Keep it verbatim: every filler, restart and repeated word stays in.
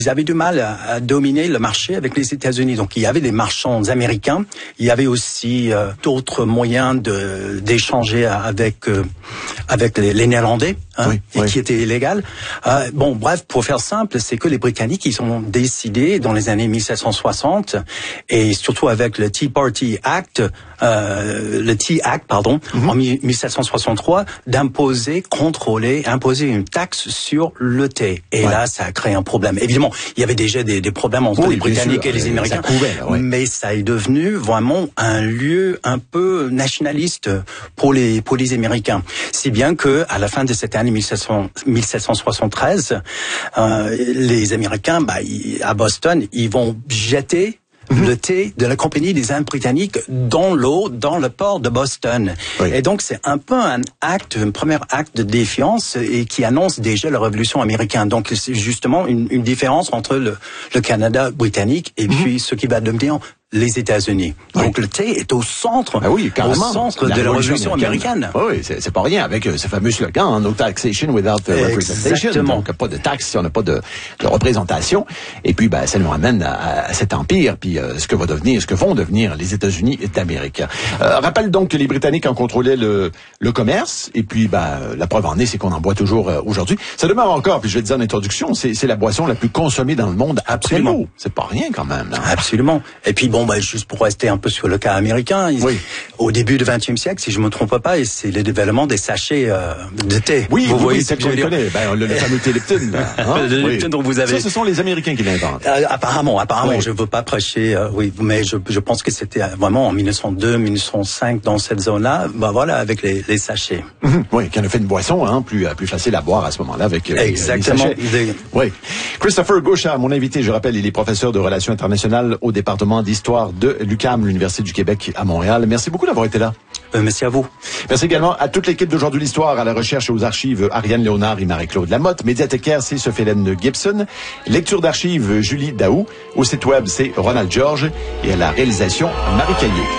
Ils avaient du mal à, à dominer le marché avec les États-Unis. Donc il y avait des marchands américains. Il y avait aussi euh, d'autres moyens de d'échanger avec euh, avec les, les Néerlandais, hein, oui, et oui. qui étaient illégales. Euh, bon, bref, pour faire simple, c'est que les Britanniques, ils ont décidé dans les années mille sept cent soixante et surtout avec le Tea Party Act, euh, le Tea Act, pardon, mm-hmm. en mille sept cent soixante-trois, d'imposer, contrôler, imposer une taxe sur le thé. Et ouais. là, ça a créé un problème. Évidemment, il y avait déjà des, des problèmes entre oui, les Britanniques sûr, et les Américains, couvait, là, ouais. mais ça est devenu vraiment un lieu un peu nationaliste pour les pour les Américains. Si bien que à la fin de cette année mille sept cent soixante-treize, euh, les Américains, bah, ils, à Boston, ils vont jeter Mm-hmm. le thé de la compagnie des Indes britanniques dans l'eau, dans le port de Boston. Oui. Et donc, c'est un peu un acte, un premier acte de défiance et qui annonce déjà la révolution américaine. Donc, c'est justement une, une différence entre le, le Canada britannique et mm-hmm. puis ce qui va devenir les États-Unis. Oui. Donc le thé est au centre, ah oui, au centre la de la révolution américaine. américaine. Oui, c'est, c'est pas rien avec euh, ce fameux slogan, hein, no taxation without uh, representation. Exactement. Donc pas de taxes si on n'a pas de, de représentation. Et puis ben ça nous ramène à, à cet empire, puis euh, ce que va devenir, ce que vont devenir les États-Unis d'Amérique. Euh, rappelle donc que les Britanniques en contrôlaient le, le commerce, et puis ben la preuve en est, c'est qu'on en boit toujours euh, aujourd'hui. Ça demeure encore, puis je vais te dire en introduction, c'est, c'est la boisson la plus consommée dans le monde. Absolument. Après l'eau. C'est pas rien quand même. Là. Absolument. Et puis bon, bah, juste pour rester un peu sur le cas américain, ils, oui. au début du vingtième siècle, si je me trompe pas, c'est le développement des sachets euh, de thé. Oui, vous oui, voyez oui, ce que je veux dire. Ben, le, le fameux thé Lipton. Hein? le oui. Lipton dont vous avez. Ça, ce sont les Américains qui l'inventent. Euh, apparemment, apparemment, oui. je veux pas prêcher, euh, oui, mais je, je pense que c'était vraiment en mille neuf cent deux, mille neuf cent cinq dans cette zone-là. Ben voilà, avec les, les sachets. Mm-hmm. Oui, qui en a fait une boisson, hein, plus plus facile à boire à ce moment-là avec. Euh, Exactement. Les sachets. Oui. Christopher Gauchat, mon invité, je rappelle, il est professeur de relations internationales au département d'histoire de l'U Q A M, l'Université du Québec à Montréal. Merci beaucoup d'avoir été là. Euh, merci à vous. Merci également à toute l'équipe d'Aujourd'hui l'Histoire, à la recherche et aux archives Ariane Léonard et Marie-Claude Lamotte. Médiathécaire, c'est Sophie-Hélène Gibson. Lecture d'archives, Julie Daou. Au site web, c'est Ronald Georges. Et à la réalisation, Marie Caillé.